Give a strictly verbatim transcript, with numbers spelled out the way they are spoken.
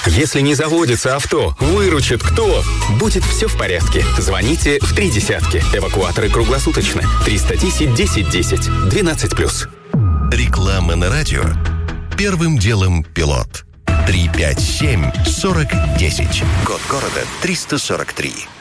Если не заводится авто, выручит кто? Будет все в порядке. Звоните в три десятки. Эвакуаторы круглосуточно. триста десять десять десять. двенадцать плюс. Реклама на радио. Первым делом пилот. три пять семь сорок десять. Код города триста сорок три.